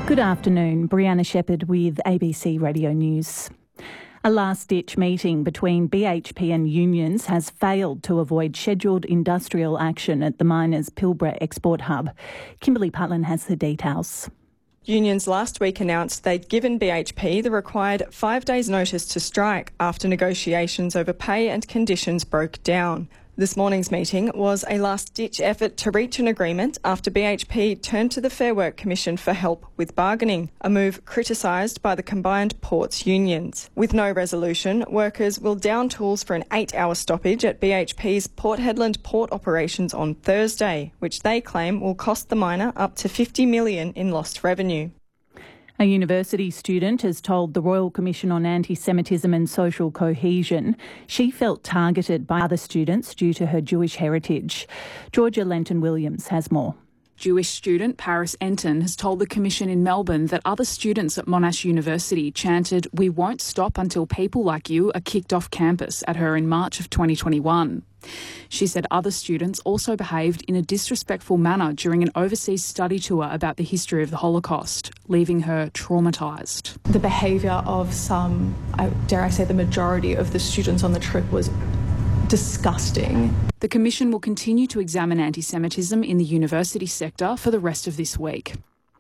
Good afternoon, Brianna Shepherd with ABC Radio News. A last-ditch meeting between BHP and unions has failed to avoid scheduled industrial action at the miners' Pilbara export hub. Kimberly Putland has the details. Unions last week announced they'd given BHP the required 5 days' notice to strike after negotiations over pay and conditions broke down. This morning's meeting was a last-ditch effort to reach an agreement after BHP turned to the Fair Work Commission for help with bargaining, a move criticised by the combined ports unions. With no resolution, workers will down tools for an 8-hour stoppage at BHP's Port Hedland port operations on Thursday, which they claim will cost the miner up to $50 million in lost revenue. A university student has told the Royal Commission on Anti-Semitism and Social Cohesion she felt targeted by other students due to her Jewish heritage. Georgia Lenton-Williams has more. Jewish student Paris Enton has told the Commission in Melbourne that other students at Monash University chanted, "We won't stop until people like you are kicked off campus" at her in March of 2021. She said other students also behaved in a disrespectful manner during an overseas study tour about the history of the Holocaust, leaving her traumatised. The behaviour of some, dare I say the majority of the students on the trip was disgusting. The Commission will continue to examine anti-Semitism in the university sector for the rest of this week.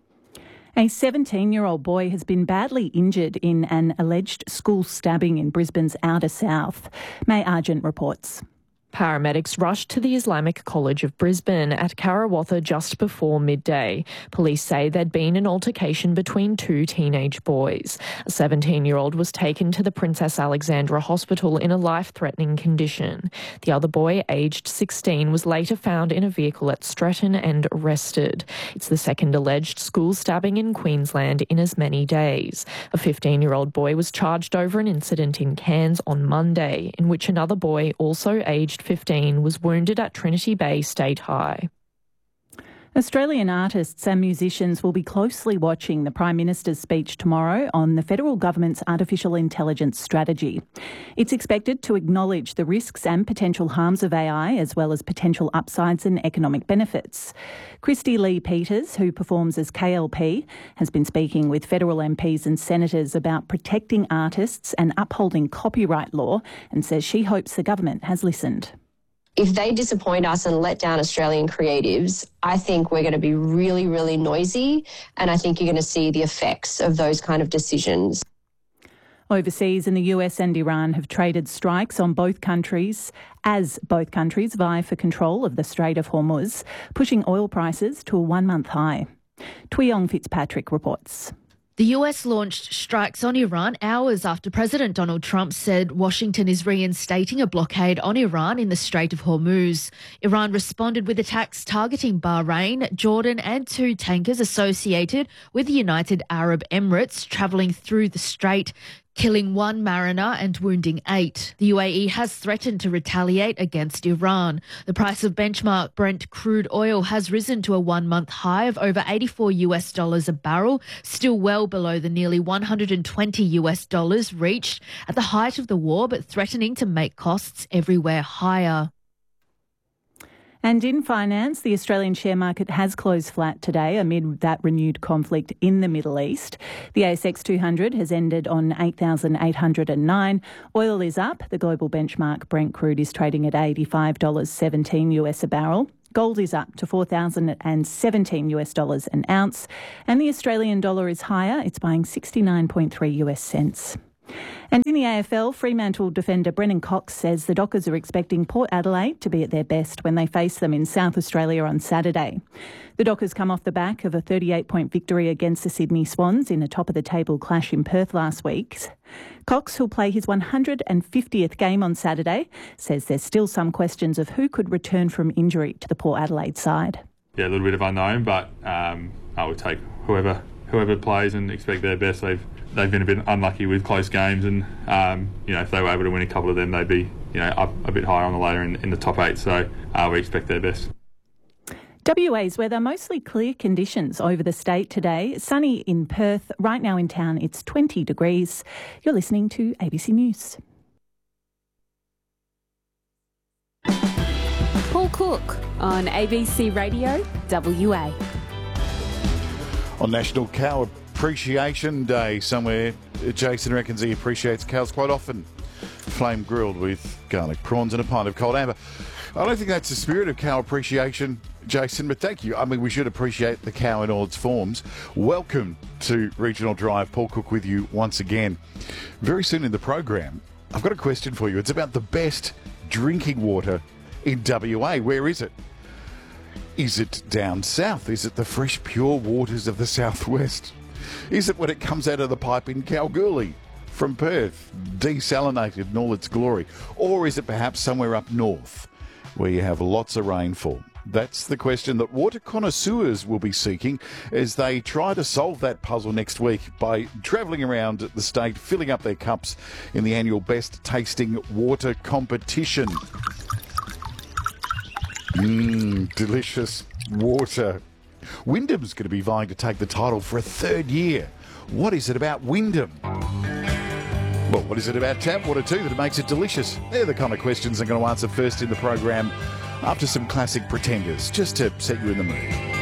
A 17-year-old boy has been badly injured in an alleged school stabbing in Brisbane's outer south. May Argent reports. Paramedics rushed to the Islamic College of Brisbane at Karawatha just before midday. Police say there'd been an altercation between two teenage boys. A 17-year-old was taken to the Princess Alexandra Hospital in a life-threatening condition. The other boy, aged 16, was later found in a vehicle at Stretton and arrested. It's the second alleged school stabbing in Queensland in as many days. A 15-year-old boy was charged over an incident in Cairns on Monday, in which another boy, also aged 15, was wounded at Trinity Bay State High. Australian artists and musicians will be closely watching the Prime Minister's speech tomorrow on the federal government's artificial intelligence strategy. It's expected to acknowledge the risks and potential harms of AI, as well as potential upsides and economic benefits. Christy Lee Peters, who performs as KLP, has been speaking with federal MPs and senators about protecting artists and upholding copyright law, and says she hopes the government has listened. If they disappoint us and let down Australian creatives, I think we're going to be really, really noisy, and I think you're going to see the effects of those kind of decisions. Overseas, in the US and Iran have traded strikes on both countries as both countries vie for control of the Strait of Hormuz, pushing oil prices to a one-month high. Tuyong Fitzpatrick reports. The US launched strikes on Iran hours after President Donald Trump said Washington is reinstating a blockade on Iran in the Strait of Hormuz. Iran responded with attacks targeting Bahrain, Jordan and two tankers associated with the United Arab Emirates travelling through the strait, killing one mariner and wounding 8. The UAE has threatened to retaliate against Iran. The price of benchmark Brent crude oil has risen to a one-month high of over $84 a barrel, still well below the nearly $120 reached at the height of the war, but threatening to make costs everywhere higher. And in finance, the Australian share market has closed flat today amid that renewed conflict in the Middle East. The ASX 200 has ended on 8,809. Oil is up. The global benchmark Brent crude is trading at $85.17 a barrel. Gold is up to $4,017 an ounce. And the Australian dollar is higher. It's buying 69.3 US cents. And in the AFL, Fremantle defender Brennan Cox says the Dockers are expecting Port Adelaide to be at their best when they face them in South Australia on Saturday. The Dockers come off the back of a 38-point victory against the Sydney Swans in a top-of-the-table clash in Perth last week. Cox, who'll play his 150th game on Saturday, says there's still some questions of who could return from injury to the Port Adelaide side. Yeah, a little bit of unknown, but I would take whoever plays and expect their best. They've been a bit unlucky with close games, and if they were able to win a couple of them, they'd be up a bit higher on the ladder in the top 8. So we expect their best. WA's weather, mostly clear conditions over the state today. Sunny in Perth. Right now in town, it's 20 degrees. You're listening to ABC News. Paul Cook on ABC Radio WA. On National Cow Appreciation Day somewhere, Jason reckons he appreciates cows quite often. Flame grilled with garlic prawns and a pint of cold amber. I don't think that's the spirit of cow appreciation, Jason, but thank you. I mean, we should appreciate the cow in all its forms. Welcome to Regional Drive. Paul Cook with you once again. Very soon in the program, I've got a question for you. It's about the best drinking water in WA. Where is it? Is it down south? Is it the fresh, pure waters of the southwest? Is it when it comes out of the pipe in Kalgoorlie from Perth, desalinated in all its glory? Or is it perhaps somewhere up north where you have lots of rainfall? That's the question that water connoisseurs will be seeking as they try to solve that puzzle next week by travelling around the state, filling up their cups in the annual Best Tasting Water competition. Delicious water. Wyndham's going to be vying to take the title for a third year. What is it about Wyndham? Well, what is it about tap water too that makes it delicious? They're the kind of questions I'm going to answer first in the program after some classic Pretenders, just to set you in the mood.